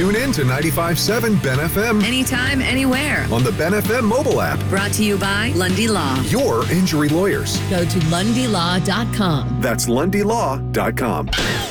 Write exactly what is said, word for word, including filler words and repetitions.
Tune in to ninety-five point seven Ben F M Anytime, anywhere. on the Ben F M mobile app. Brought to you by Lundy Law. Your injury lawyers. Go to lundy law dot com. That's lundy law dot com.